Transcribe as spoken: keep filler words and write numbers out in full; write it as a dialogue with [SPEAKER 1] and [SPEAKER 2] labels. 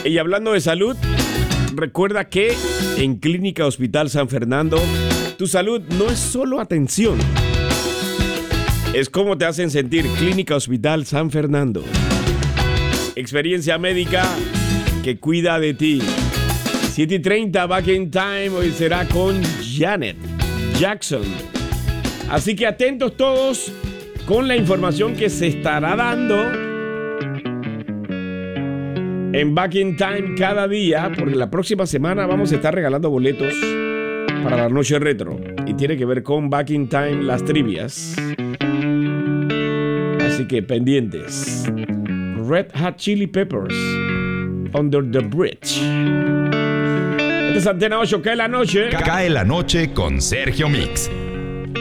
[SPEAKER 1] Y hablando de salud, recuerda que en Clínica Hospital San Fernando, tu salud no es solo atención, es cómo te hacen sentir. Clínica Hospital San Fernando. Experiencia médica que cuida de ti. siete y treinta, Back in Time. Hoy será con Janet Jackson. Así que atentos todos con la información que se estará dando en Back in Time cada día, porque la próxima semana vamos a estar regalando boletos para la noche retro. Y tiene que ver con Back in Time, las trivias. Así que pendientes. Red Hot Chili Peppers, Under the Bridge. Esta es Antena ocho, cae la noche.
[SPEAKER 2] Cae la noche con Sergio Mix.